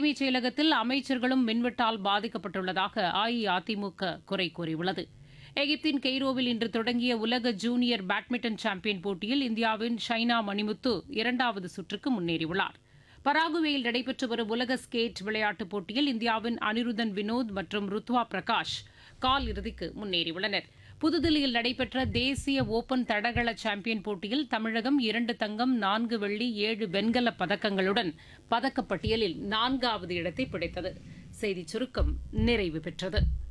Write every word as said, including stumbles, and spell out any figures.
தலைமைச் செயலகத்தில் அமைச்சர்களும் மின்வெட்டால் பாதிக்கப்பட்டுள்ளதாக அஇஅதிமுக குறை கூறியுள்ளது. எகிப்தின் கெய்ரோவில் இன்று தொடங்கிய உலக ஜூனியர் பேட்மிண்டன் சாம்பியன் போட்டியில் இந்தியாவின் ஷைனா மணிமுத்து இரண்டாவது சுற்றுக்கு முன்னேறியுள்ளார். பராகுவேயில் நடைபெற்று வரும் உலக ஸ்கேட் விளையாட்டுப் போட்டியில் இந்தியாவின் அனிருதன் வினோத் மற்றும் ருத்வா பிரகாஷ் கால் இறுதிக்கு முன்னேறியுள்ளனர். புதுதில்லியில் நடைபெற்ற தேசிய ஓபன் தடகள சாம்பியன் போட்டியில் தமிழகம் இரண்டு தங்கம், நான்கு வெள்ளி, ஏழு வெண்கலப் பதக்கங்களுடன் பதக்கப்பட்டியலில் நான்காவது இடத்தை பிடித்தது. செய்திச் சுருக்கம் நிறைவு பெற்றது.